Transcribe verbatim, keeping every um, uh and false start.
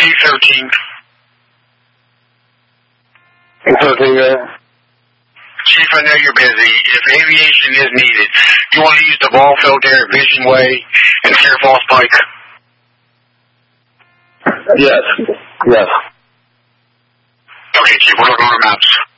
Chief thirteen. thirteen, uh, Chief, I know you're busy. If aviation is needed, do you want to use the ball field there at Vision Way and Fair Falls Pike? Yes. Yes. Okay, Chief, we're looking on the maps.